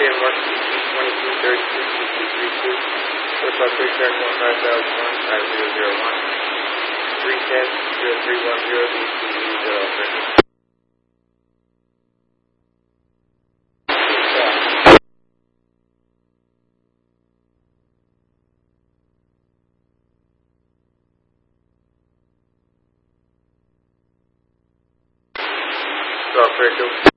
in 12232 First off, please check 15001 310 DCU 0. Operator.